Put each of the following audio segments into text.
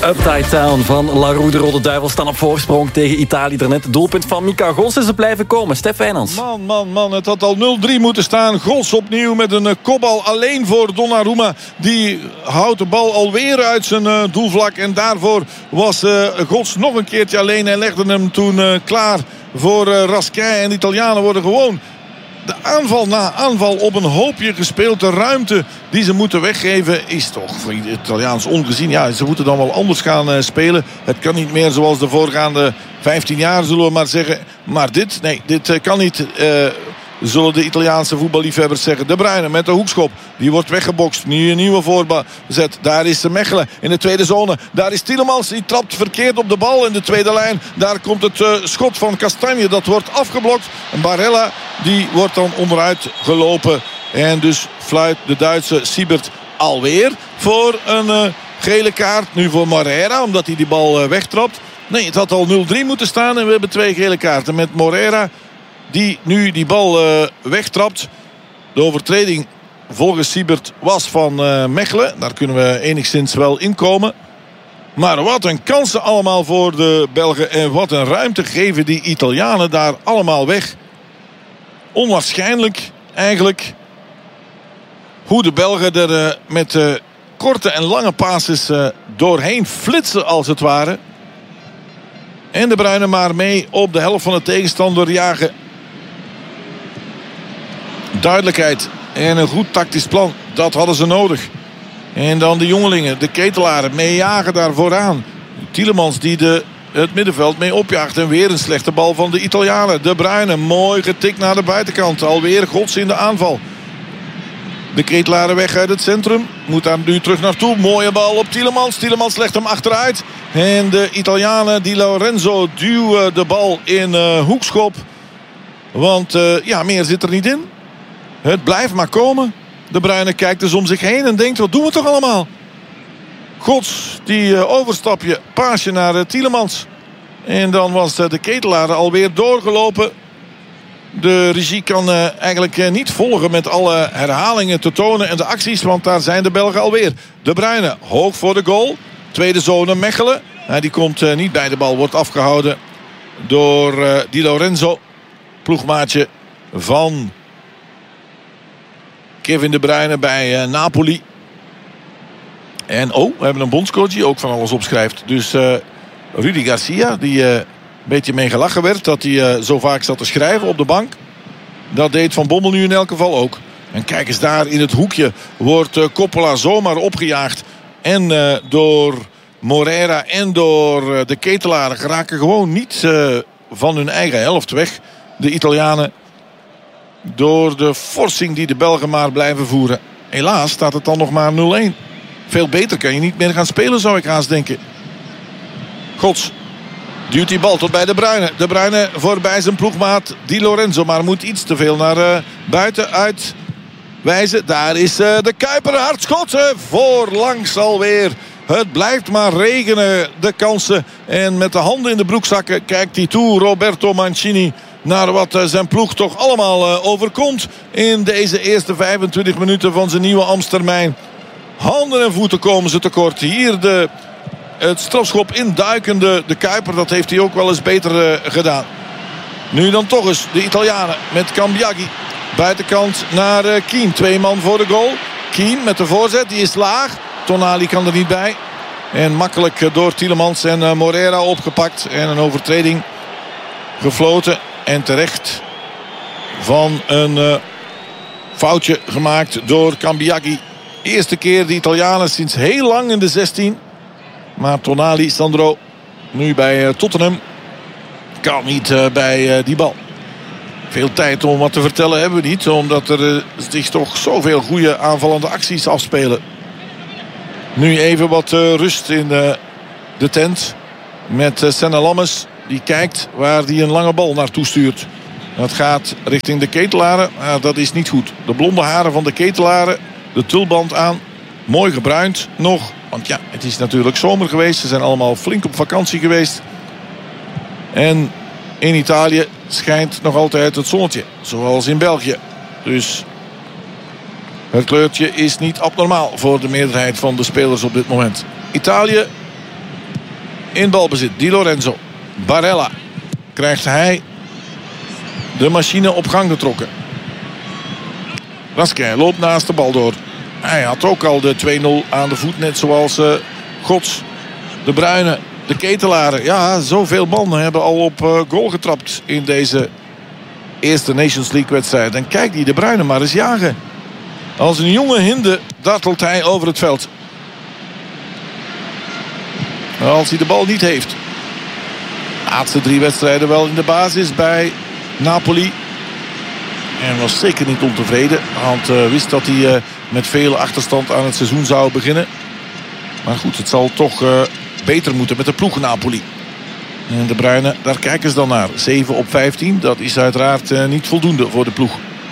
Upside Town van La Roue. De Rode Duivels staan op voorsprong tegen Italië. Daarnet doelpunt van Mika Gos is er blijven komen. Stef Wijnands. Man. Het had al 0-3 moeten staan. Gos opnieuw met een kopbal alleen voor Donnarumma. Die houdt de bal alweer uit zijn doelvlak. En daarvoor was Gos nog een keertje alleen. Hij legde hem toen klaar voor Raskin. En de Italianen worden gewoon... De aanval na aanval op een hoopje gespeeld. De ruimte die ze moeten weggeven is toch voor het Italiaans ongezien. Ja, ze moeten dan wel anders gaan spelen. Het kan niet meer zoals de voorgaande 15 jaar, zullen we maar zeggen. Maar dit kan niet, zullen de Italiaanse voetballiefhebbers zeggen. De Bruyne met de hoekschop. Die wordt weggebokst. Nieuwe voorzet. Daar is Mechelen in de tweede zone. Daar is Tielemans. Die trapt verkeerd op de bal in de tweede lijn. Daar komt het schot van Castagne. Dat wordt afgeblokt. En Barella die wordt dan onderuit gelopen. En dus fluit de Duitse Siebert alweer voor een gele kaart. Nu voor Moreira, omdat hij die bal wegtrapt. Nee, het had al 0-3 moeten staan. En we hebben 2 gele kaarten met Moreira die nu die bal wegtrapt. De overtreding volgens Siebert was van Mechelen. Daar kunnen we enigszins wel inkomen. Maar wat een kansen allemaal voor de Belgen. En wat een ruimte geven die Italianen daar allemaal weg. Onwaarschijnlijk eigenlijk hoe de Belgen er met korte en lange passes doorheen flitsen als het ware. En de Bruyne maar mee op de helft van de tegenstander jagen. Duidelijkheid en een goed tactisch plan, dat hadden ze nodig. En dan de jongelingen, de Ketelaren, meejagen daar vooraan. Tielemans die het middenveld mee opjaagt. En weer een slechte bal van de Italianen. De Bruyne, mooi getikt naar de buitenkant. Alweer Gods in de aanval. De Ketelaren weg uit het centrum. Moet daar nu terug naartoe. Mooie bal op Tielemans. Tielemans legt hem achteruit. En de Italianen, Di Lorenzo, duwen de bal in hoekschop. Want meer zit er niet in. Het blijft maar komen. De Bruyne kijkt dus om zich heen en denkt, wat doen we toch allemaal? Gods, die overstapje, paasje naar Tielemans. En dan was de Ketelaren alweer doorgelopen. De regie kan eigenlijk niet volgen met alle herhalingen te tonen en de acties. Want daar zijn de Belgen alweer. De Bruyne, hoog voor de goal. Tweede zone, Mechelen. Die komt niet bij de bal, wordt afgehouden door Di Lorenzo. Ploegmaatje van Kevin De Bruyne bij Napoli. En we hebben een bondscoach die ook van alles opschrijft. Dus Rudi Garcia, die een beetje mee gelachen werd dat hij zo vaak zat te schrijven op de bank. Dat deed Van Bommel nu in elk geval ook. En kijk eens daar in het hoekje wordt Coppola zomaar opgejaagd. En door Moreira en door de Ketelaren geraken gewoon niet van hun eigen helft weg. De Italianen. Door de forcing die de Belgen maar blijven voeren. Helaas staat het dan nog maar 0-1. Veel beter kan je niet meer gaan spelen, zou ik haast denken. Gods duwt die bal tot bij De Bruyne. De Bruyne voorbij zijn ploegmaat Di Lorenzo. Maar moet iets te veel naar buiten uitwijzen. Daar is de Kuiper. Hard schot voorlangs alweer. Het blijft maar regenen, de kansen. En met de handen in de broekzakken kijkt hij toe, Roberto Mancini, naar wat zijn ploeg toch allemaal overkomt in deze eerste 25 minuten van zijn nieuwe ambtstermijn. Handen en voeten komen ze tekort. Hier het strafschop induikende de Kuiper. Dat heeft hij ook wel eens beter gedaan. Nu dan toch eens de Italianen met Cambiaghi. Buitenkant naar Keane. 2 man voor de goal. Keane met de voorzet. Die is laag. Tonali kan er niet bij. En makkelijk door Tielemans en Moreira opgepakt. En een overtreding gefloten. En terecht van een foutje gemaakt door Cambiaghi. Eerste keer de Italianen sinds heel lang in de 16. Maar Tonali, Sandro, nu bij Tottenham, kan niet bij die bal. Veel tijd om wat te vertellen hebben we niet. Omdat er zich toch zoveel goede aanvallende acties afspelen. Nu even wat rust in de tent. Met Senna Lammes. Die kijkt waar hij een lange bal naartoe stuurt. Dat gaat richting de Ketelaren. Dat is niet goed. De blonde haren van de Ketelaren. De tulband aan. Mooi gebruind nog. Want ja, het is natuurlijk zomer geweest. Ze zijn allemaal flink op vakantie geweest. En in Italië schijnt nog altijd het zonnetje. Zoals in België. Dus het kleurtje is niet abnormaal voor de meerderheid van de spelers op dit moment. Italië in balbezit. Di Lorenzo. Barella. Krijgt hij de machine op gang getrokken. Raskin loopt naast de bal door. Hij had ook al de 2-0 aan de voet. Net zoals Gods, De Bruyne, de Ketelaren. Ja, zoveel mannen hebben al op goal getrapt in deze eerste Nations League wedstrijd. En kijk die De Bruyne maar eens jagen. Als een jonge hinde dartelt hij over het veld. Als hij de bal niet heeft. De laatste 3 wedstrijden wel in de basis bij Napoli. En was zeker niet ontevreden. Want wist dat hij met veel achterstand aan het seizoen zou beginnen. Maar goed, het zal toch beter moeten met de ploeg Napoli. En De Bruyne, daar kijken ze dan naar. 7 op 15, dat is uiteraard niet voldoende voor de ploeg.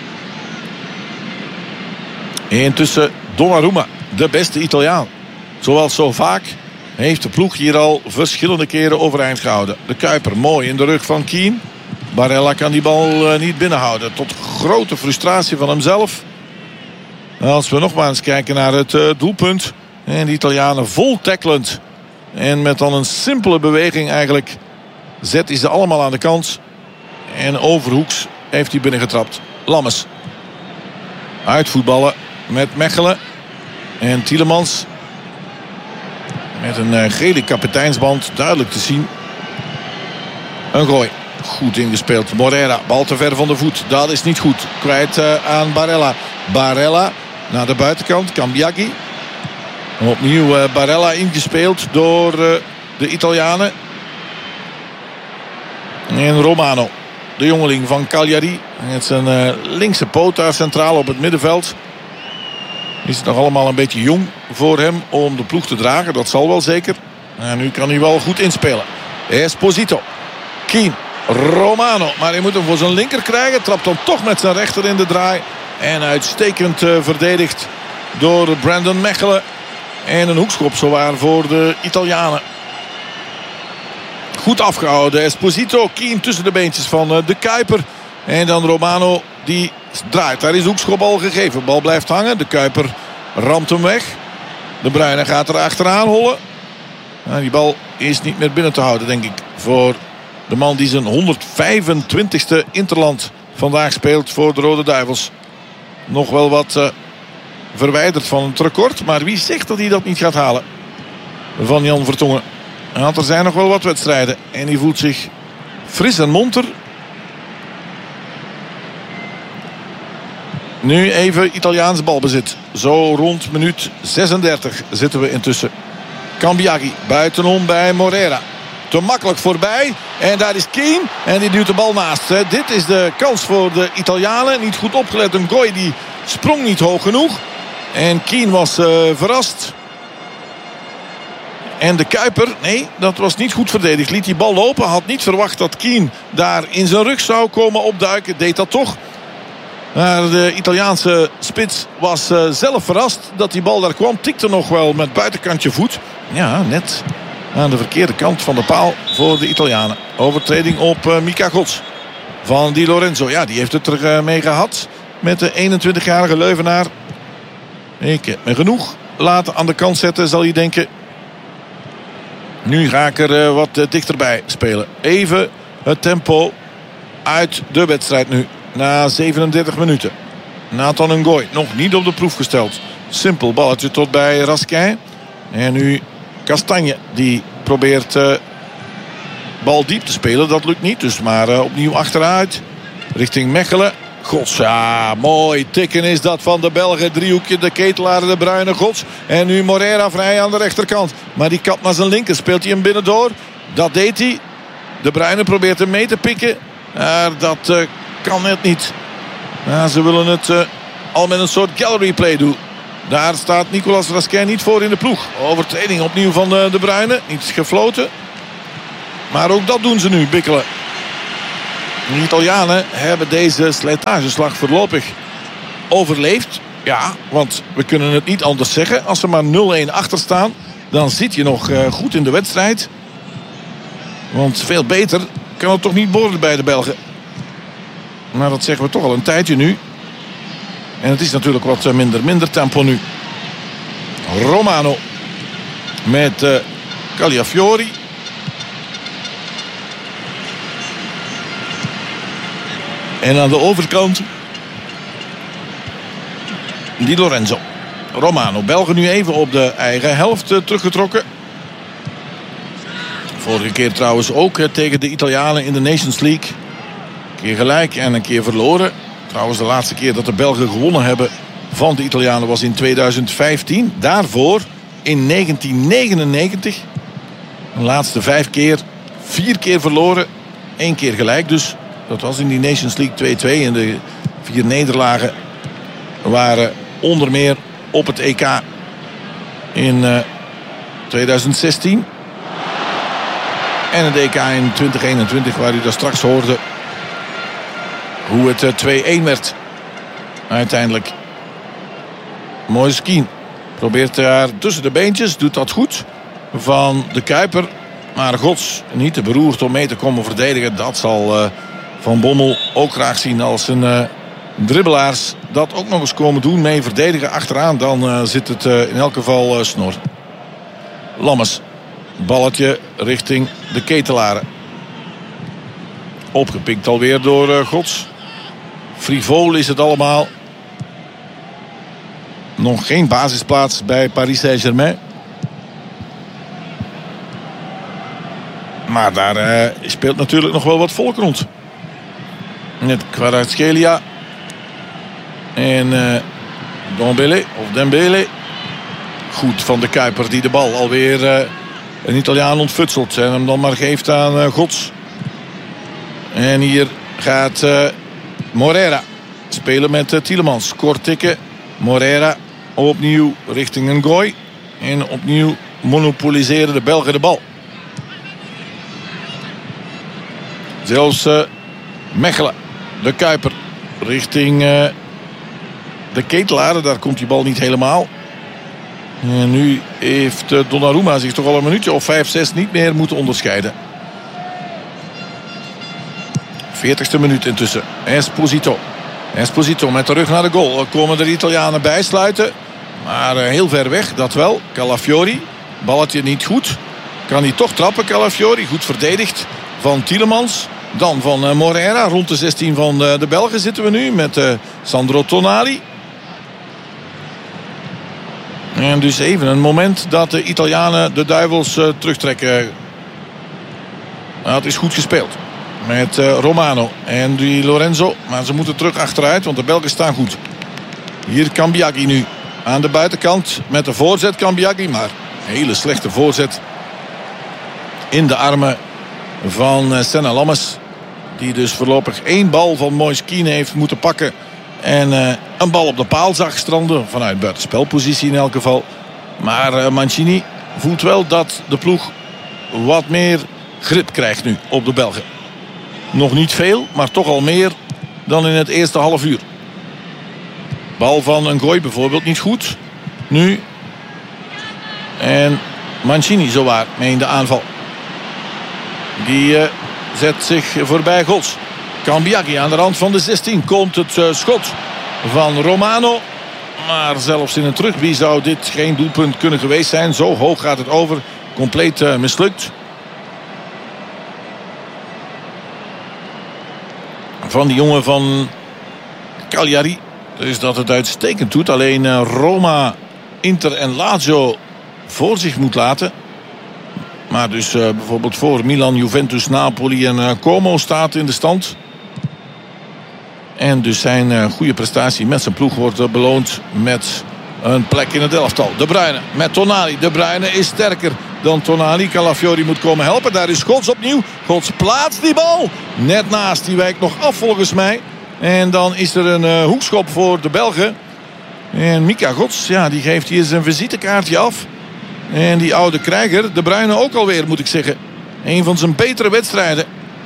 Intussen Donnarumma, de beste Italiaan. Zoals zo vaak heeft de ploeg hier al verschillende keren overeind gehouden. De Kuiper mooi in de rug van Keane. Barella kan die bal niet binnenhouden. Tot grote frustratie van hemzelf. Als we nogmaals kijken naar het doelpunt. En de Italianen vol tacklend. En met dan een simpele beweging eigenlijk zet hij ze allemaal aan de kant. En overhoeks heeft hij binnengetrapt. Lammers. Uitvoetballen met Mechelen. En Tielemans. Met een gele kapiteinsband. Duidelijk te zien. Een gooi. Goed ingespeeld. Morera. Bal te ver van de voet. Dat is niet goed. Kwijt aan Barella. Barella naar de buitenkant. Cambiaghi. Opnieuw Barella ingespeeld door de Italianen. En Romano. De jongeling van Cagliari. Het is een linkse poot daar centraal op het middenveld. Is het nog allemaal een beetje jong voor hem om de ploeg te dragen. Dat zal wel zeker. En nu kan hij wel goed inspelen. Esposito. Keane. Romano. Maar hij moet hem voor zijn linker krijgen. Trapt dan toch met zijn rechter in de draai. En uitstekend verdedigd door Brandon Mechelen. En een hoekschop zowaar voor de Italianen. Goed afgehouden. Esposito. Keane tussen de beentjes van de Kuiper. En dan Romano die draait. Daar is de hoekschop al gegeven. De bal blijft hangen. De Kuiper ramt hem weg. De Bruyne gaat er achteraan hollen. Nou, die bal is niet meer binnen te houden, denk ik. Voor de man die zijn 125ste interland vandaag speelt voor de Rode Duivels. Nog wel wat verwijderd van het record. Maar wie zegt dat hij dat niet gaat halen? Van Jan Vertongen. Want er zijn nog wel wat wedstrijden. En hij voelt zich fris en monter. Nu even Italiaans balbezit. Zo rond minuut 36 zitten we intussen. Cambiaghi buitenom bij Morera. Te makkelijk voorbij. En daar is Keane. En die duwt de bal naast. Dit is de kans voor de Italianen. Niet goed opgelet. Een gooi die sprong niet hoog genoeg. En Keane was verrast. En de Kuiper, nee, dat was niet goed verdedigd. Liet die bal lopen. Had niet verwacht dat Keane daar in zijn rug zou komen opduiken. Deed dat toch. Maar de Italiaanse spits was zelf verrast dat die bal daar kwam. Tikte nog wel met buitenkantje voet. Ja, net aan de verkeerde kant van de paal voor de Italianen. Overtreding op Mika Gods van Di Lorenzo. Ja, die heeft het er mee gehad met de 21-jarige Leuvenaar. Ik heb me genoeg laten aan de kant zetten, zal je denken. Nu ga ik er wat dichterbij spelen. Even het tempo uit de wedstrijd nu. Na 37 minuten. Nathan Ngoy nog niet op de proef gesteld. Simpel balletje tot bij Raskin. En nu Castagne die probeert bal diep te spelen. Dat lukt niet. Dus maar opnieuw achteruit. Richting Mechelen. Gods, ja, mooi tikken is dat van de Belgen. Driehoekje, de Ketelaar, de Bruyne, Gods. En nu Morera vrij aan de rechterkant. Maar die kapt naar zijn linker. Speelt hij hem binnendoor? Dat deed hij. De Bruyne probeert hem mee te pikken. Maar dat kan net niet. Ja, ze willen het al met een soort gallery play doen. Daar staat Nicolas Raskin niet voor in de ploeg. Overtreding opnieuw van de Bruyne. Niet gefloten. Maar ook dat doen ze nu, bikkelen. De Italianen hebben deze slijtageslag voorlopig overleefd. Ja, want we kunnen het niet anders zeggen. Als ze maar 0-1 achter staan, dan zit je nog goed in de wedstrijd. Want veel beter kan het toch niet worden bij de Belgen. Maar dat zeggen we toch al een tijdje nu. En het is natuurlijk wat minder tempo nu. Romano met Cagliafiori. En aan de overkant Di Lorenzo. Romano. Belgen nu even op de eigen helft teruggetrokken. Vorige keer trouwens ook tegen de Italianen in de Nations League. Een keer gelijk en een keer verloren. Trouwens de laatste keer dat de Belgen gewonnen hebben van de Italianen was in 2015. Daarvoor in 1999. De laatste 5 keer. 4 keer verloren. 1 keer gelijk dus. Dat was in die Nations League 2-2. En de 4 nederlagen waren onder meer op het EK in 2016. En het EK in 2021 waar u daar straks hoorde hoe het 2-1 werd. Uiteindelijk. Moise probeert daar tussen de beentjes. Doet dat goed van de Kuiper. Maar Gods niet te beroerd om mee te komen verdedigen. Dat zal Van Bommel ook graag zien als een dribbelaars dat ook nog eens komen doen. Mee verdedigen achteraan. Dan zit het in elk geval snor. Lammers. Balletje richting de Ketelaren. Opgepikt alweer door Gods. Frivol is het allemaal. Nog geen basisplaats bij Paris Saint-Germain. Maar daar speelt natuurlijk nog wel wat volk rond. Net Kvaratskhelia. En Dembele. Goed van de Kuiper die de bal alweer een Italiaan ontfutselt. En hem dan maar geeft aan Gods. En hier gaat Morera spelen met Tielemans. Kort tikken. Morera opnieuw richting een gooi. En opnieuw monopoliseren de Belgen de bal. Zelfs Mechelen. De Kuiper richting de Ketelaren. Daar komt die bal niet helemaal. En nu heeft Donnarumma zich toch al een minuutje of 5-6 niet meer moeten onderscheiden. 40ste minuut intussen. Esposito met de rug naar de goal. Er komen de Italianen bijsluiten. Maar heel ver weg, dat wel. Calafiori. Balletje niet goed. Kan hij toch trappen, Calafiori. Goed verdedigd van Tielemans. Dan van Morera. Rond de 16 van de Belgen zitten we nu. Met Sandro Tonali. En dus even een moment dat de Italianen de duivels terugtrekken. Het is goed gespeeld. Met Romano en Di Lorenzo. Maar ze moeten terug achteruit, want de Belgen staan goed. Hier Cambiaghi nu. Aan de buitenkant met de voorzet Cambiaghi. Maar een hele slechte voorzet. In de armen van Senna Lammers. Die dus voorlopig 1 bal van Moise Kean heeft moeten pakken. En een bal op de paal zag stranden. Vanuit buitenspelpositie in elk geval. Maar Mancini voelt wel dat de ploeg wat meer grip krijgt nu op de Belgen. Nog niet veel, maar toch al meer dan in het eerste half uur. Bal van een gooi bijvoorbeeld niet goed. Nu. En Mancini zowaar mee in de aanval. Die zet zich voorbij Gods. Cambiaghi aan de rand van de 16. Komt het schot van Romano. Maar zelfs in het rugby zou dit geen doelpunt kunnen geweest zijn. Zo hoog gaat het over. Compleet mislukt. Van die jongen van Cagliari. Dus dat het uitstekend doet. Alleen Roma, Inter en Lazio voor zich moet laten. Maar dus bijvoorbeeld voor Milan, Juventus, Napoli en Como staat in de stand. En dus zijn goede prestatie met zijn ploeg wordt beloond met een plek in het elftal. De Bruyne met Tonali. De Bruyne is sterker dan Tonali. Calafiori moet komen helpen. Daar is Gods opnieuw. Gods plaatst die bal. Net naast. Die wijkt nog af volgens mij. En dan is er een hoekschop voor de Belgen. En Mika Gods, ja, die geeft hier zijn visitekaartje af. En die oude krijger, De Bruyne ook alweer, moet ik zeggen. Een van zijn betere wedstrijden.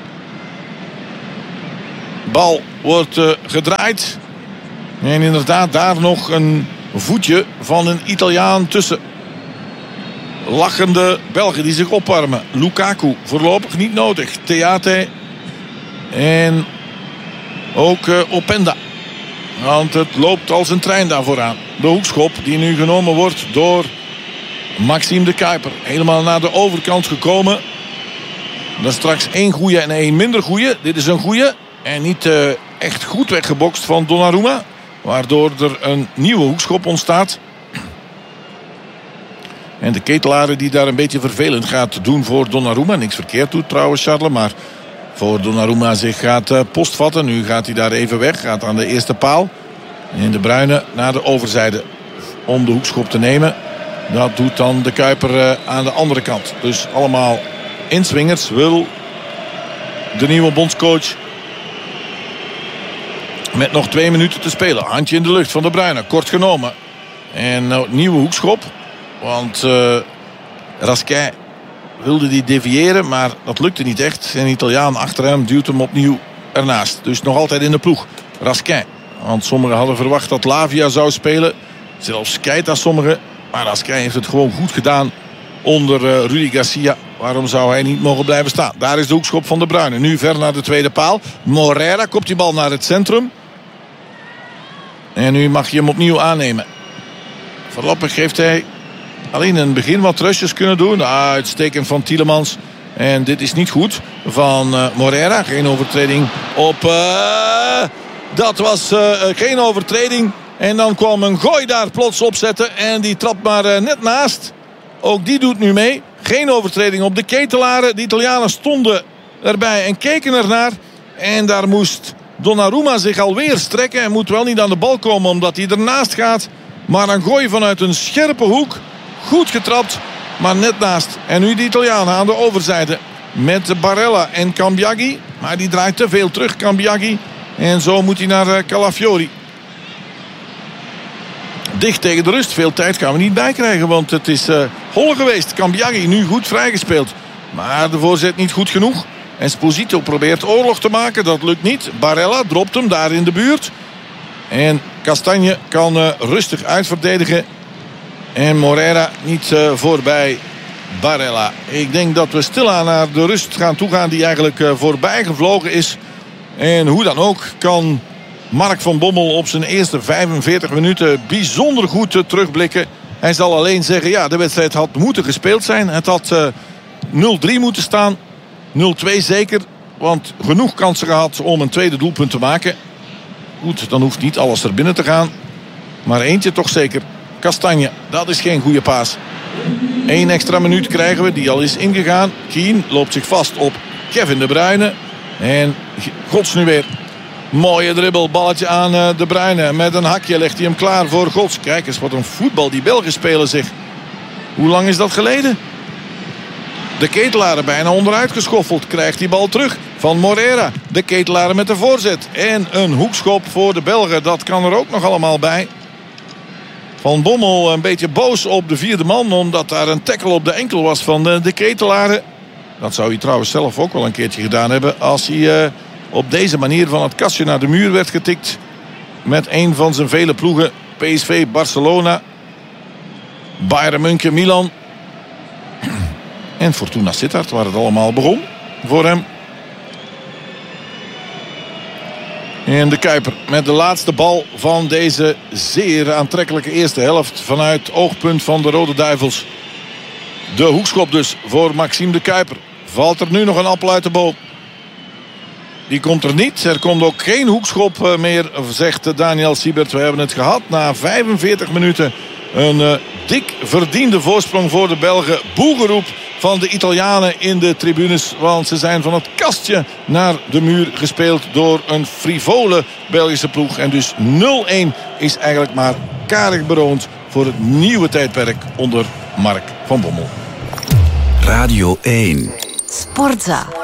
Bal wordt gedraaid. En inderdaad daar nog een voetje van een Italiaan tussen. Lachende Belgen die zich opwarmen. Lukaku voorlopig niet nodig. Theate. En ook Openda. Want het loopt als een trein daar vooraan. De hoekschop die nu genomen wordt door Maxime de Kuiper. Helemaal naar de overkant gekomen. Dan straks 1 goeie en 1 minder goeie. Dit is een goeie. En niet echt goed weggebokst van Donnarumma. Waardoor er een nieuwe hoekschop ontstaat. En de Ketelaren die daar een beetje vervelend gaat doen voor Donnarumma. Niks verkeerd doet trouwens Charles, maar voor Donnarumma zich gaat postvatten. Nu gaat hij daar even weg, gaat aan de eerste paal. En De Bruyne naar de overzijde om de hoekschop te nemen. Dat doet dan de Kuiper aan de andere kant. Dus allemaal inswingers wil de nieuwe bondscoach. Met nog 2 minuten te spelen. Handje in de lucht van De Bruyne. Kort genomen. En nieuwe hoekschop. Want Raskin wilde die deviëren. Maar dat lukte niet echt. Een Italiaan achter hem duwt hem opnieuw ernaast. Dus nog altijd in de ploeg. Raskin. Want sommigen hadden verwacht dat Lavia zou spelen. Zelfs Keita sommigen. Maar Raskin heeft het gewoon goed gedaan onder Rudi Garcia. Waarom zou hij niet mogen blijven staan? Daar is de hoekschop van De Bruyne. Nu ver naar de tweede paal. Moreira kopt die bal naar het centrum. En nu mag je hem opnieuw aannemen. Voorlopig heeft hij alleen in het begin wat rushes kunnen doen. Uitstekend van Tielemans. En dit is niet goed van Moreira. Geen overtreding op... dat was geen overtreding. En dan kwam een gooi daar plots opzetten. En die trapt maar net naast. Ook die doet nu mee. Geen overtreding op de Ketelaren. De Italianen stonden erbij en keken ernaar. En daar moest Donnarumma zich alweer strekken. Hij moet wel niet aan de bal komen omdat hij ernaast gaat. Maar een gooi vanuit een scherpe hoek. Goed getrapt, maar net naast. En nu de Italianen aan de overzijde. Met Barella en Cambiaghi. Maar die draait te veel terug, Cambiaghi. En zo moet hij naar Calafiori. Dicht tegen de rust. Veel tijd gaan we niet bijkrijgen. Want het is hol geweest. Cambiaghi nu goed vrijgespeeld. Maar de voorzet niet goed genoeg. Esposito probeert oorlog te maken. Dat lukt niet. Barella dropt hem daar in de buurt. En Castagne kan rustig uitverdedigen. En Moreira niet voorbij Barella. Ik denk dat we stilaan naar de rust gaan toegaan. Die eigenlijk voorbij gevlogen is. En hoe dan ook kan Mark van Bommel op zijn eerste 45 minuten bijzonder goed terugblikken. Hij zal alleen zeggen, ja, de wedstrijd had moeten gespeeld zijn. Het had 0-3 moeten staan. 0-2 zeker. Want genoeg kansen gehad om een tweede doelpunt te maken. Goed, dan hoeft niet alles er binnen te gaan. Maar eentje toch zeker. Castagne, dat is geen goede paas. 1 extra minuut krijgen we, die al is ingegaan. Keane loopt zich vast op Kevin De Bruyne. En Gods nu weer. Mooie dribbel, balletje aan De Bruyne. Met een hakje legt hij hem klaar voor Gods. Kijk eens wat een voetbal die Belgen spelen zich. Hoe lang is dat geleden? De Ketelaren bijna onderuit geschoffeld. Krijgt die bal terug van Moreira. De Ketelaren met de voorzet. En een hoekschop voor de Belgen. Dat kan er ook nog allemaal bij. Van Bommel een beetje boos op de vierde man. Omdat daar een tackle op de enkel was van de Ketelaren. Dat zou hij trouwens zelf ook wel een keertje gedaan hebben. Als hij op deze manier van het kastje naar de muur werd getikt. Met een van zijn vele ploegen. PSV, Barcelona. Bayern München, Milan. En Fortuna Sittard, waar het allemaal begon voor hem. En de Kuiper met de laatste bal van deze zeer aantrekkelijke eerste helft. Vanuit oogpunt van de Rode Duivels. De hoekschop dus voor Maxime de Kuiper. Valt er nu nog een appel uit de boom? Die komt er niet. Er komt ook geen hoekschop meer, zegt Daniel Siebert. We hebben het gehad na 45 minuten. Een dik verdiende voorsprong voor de Belgen. Boegeroep van de Italianen in de tribunes. Want ze zijn van het kastje naar de muur gespeeld door een frivole Belgische ploeg. En dus 0-1 is eigenlijk maar karig beroond voor het nieuwe tijdperk onder Mark van Bommel. Radio 1. Sportza.